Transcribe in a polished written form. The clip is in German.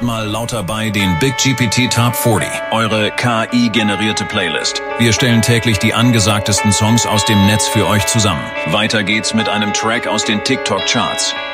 Mal lauter bei den Big GPT Top 40, eure KI-generierte Playlist. Wir stellen täglich die angesagtesten Songs aus dem Netz für euch zusammen. Weiter geht's mit einem Track aus den TikTok-Charts.